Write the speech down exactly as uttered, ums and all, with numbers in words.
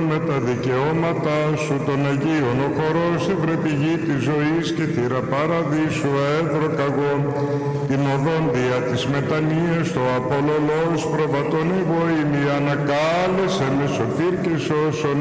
με τα δικαιώματά σου των Αγίων. Ο χορός ευρε γη της ζωής και θύρα παραδείσου έδροκαγον. Την οδόν δια της μετανοίας το απολολός προβατών εγώ ημι ανακάλεσε με σωτήρ και σώσον